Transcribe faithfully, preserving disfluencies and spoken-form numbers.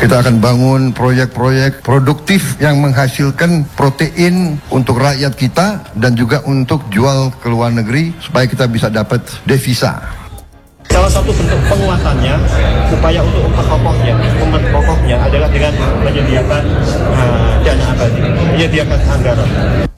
Kita akan bangun proyek-proyek produktif yang menghasilkan protein untuk rakyat kita dan juga untuk jual ke luar negeri supaya kita bisa dapat devisa. Salah satu bentuk penguatannya, upaya untuk memperkokohnya, memperkokohnya adalah dengan menyediakan uh, dana abadi, menyediakan anggaran.